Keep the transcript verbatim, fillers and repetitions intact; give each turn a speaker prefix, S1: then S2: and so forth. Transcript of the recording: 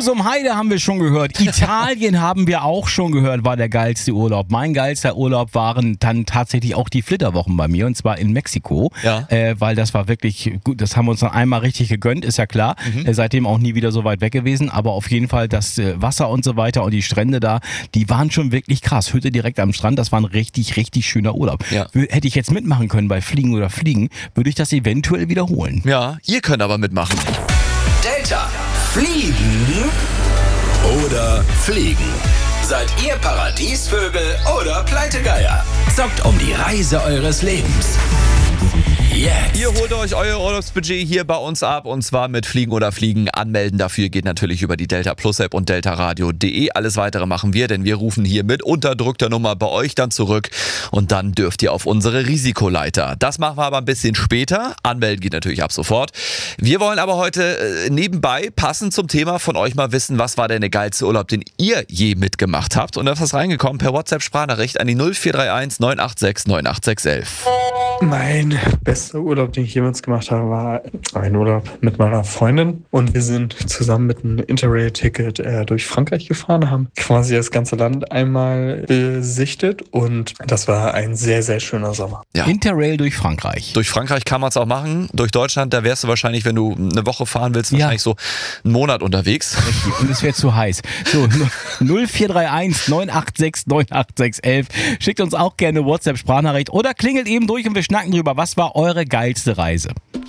S1: Husum Heide haben wir schon gehört. Italien haben wir auch schon gehört, war der geilste Urlaub. Mein geilster Urlaub waren dann tatsächlich auch die Flitterwochen bei mir, und zwar in Mexiko. Ja. Äh, weil das war wirklich gut, das haben wir uns dann einmal richtig gegönnt, ist ja klar. Mhm. Äh, seitdem auch nie wieder so weit weg gewesen, aber auf jeden Fall das äh, Wasser und so weiter und die Strände da, die waren schon wirklich krass. Hütte direkt am Strand, das war ein richtig, richtig schöner Urlaub. Ja. Hätte ich jetzt mitmachen können bei Fliegen oder Fliegen, würde ich das eventuell wiederholen.
S2: Ja, ihr könnt aber mitmachen.
S3: Delta Fliegen oder Fliegen? Seid ihr Paradiesvögel oder Pleitegeier? Zockt um die Reise eures Lebens. Jetzt.
S2: Ihr holt euch euer Urlaubsbudget hier bei uns ab, und zwar mit Fliegen oder Fliegen. Anmelden dafür geht natürlich über die Delta Plus App und deltaradio punkt de. Alles weitere machen wir, denn wir rufen hier mit unterdrückter Nummer bei euch dann zurück und dann dürft ihr auf unsere Risikoleiter. Das machen wir aber ein bisschen später. Anmelden geht natürlich ab sofort. Wir wollen aber heute äh, nebenbei passend zum Thema von euch mal wissen, was war denn der geilste Urlaub, den ihr je mitgemacht habt, und da ist was reingekommen per WhatsApp-Sprachnachricht an die null vier drei eins neun acht sechs neun acht sechs eins eins.
S4: Mein bester Urlaub, den ich jemals gemacht habe, war ein Urlaub mit meiner Freundin, und wir sind zusammen mit einem Interrail-Ticket äh, durch Frankreich gefahren, haben quasi das ganze Land einmal besichtet, und das war ein sehr, sehr schöner Sommer.
S1: Ja. Interrail durch Frankreich.
S2: Durch Frankreich kann man es auch machen. Durch Deutschland, da wärst du wahrscheinlich, wenn du eine Woche fahren willst, wahrscheinlich ja. so einen Monat unterwegs.
S1: Richtig, und es wäre zu heiß. So, null vier drei eins neun acht sechs neun acht sechs eins eins. Schickt uns auch gerne WhatsApp-Sprachnachricht oder klingelt eben durch und wir schnacken drüber. Was war eure geilste Reise?